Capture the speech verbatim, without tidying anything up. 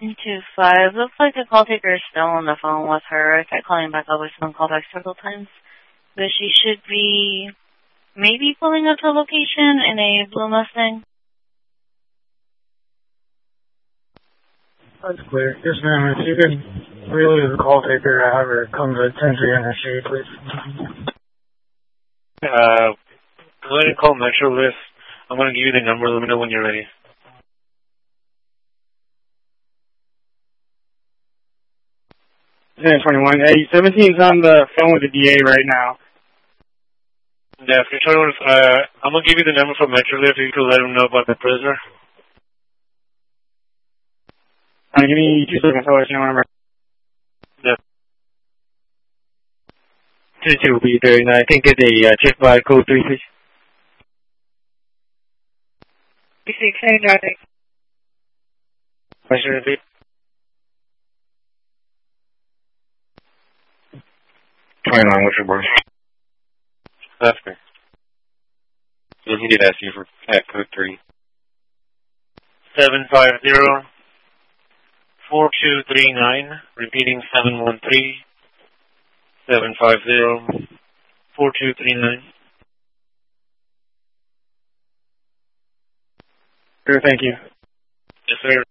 Two five. Looks like the call taker is still on the phone with her. I tried calling back over some callbacks several times. But she should be maybe pulling up to a location in a blue Mustang. That's clear. Yes, ma'am. If you could relay the call taker, however it comes at ten three Energy, please. Uh, go ahead and call Metro List. I'm going to give you the number. Let me know when you're ready. ten twenty-one. Hey, seventeen's on the phone with the D A right now. Yeah, if you're trying to, uh, I'm going to give you the number for Metro List. You can let them know about the prisoner. Uh, give me two seconds. I'll let you know when I'm ready. Yeah. two two B thirty-nine. Can get a uh, check by code three, please. B six, change driving. Question repeat. twenty-nine, what's your word? That's me. Yeah, he did ask you for at code three. seven five zero, four two three nine. Repeating seven one three, seven five zero, four two three nine. Sure, thank you. Yes, sir.